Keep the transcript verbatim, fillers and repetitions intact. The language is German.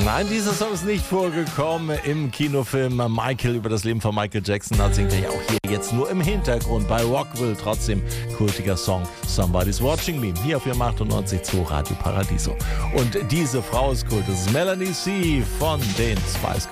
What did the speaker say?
Nein, dieser Song ist nicht vorgekommen im Kinofilm Michael über das Leben von Michael Jackson. Das singt er auch hier jetzt nur im Hintergrund bei Rockville. Trotzdem kultiger Song Somebody's Watching Me. Hier auf Ihrem achtundneunzig Komma zwei Radio Paradiso. Und diese Frau ist kult. Das ist Melanie C. von den Spice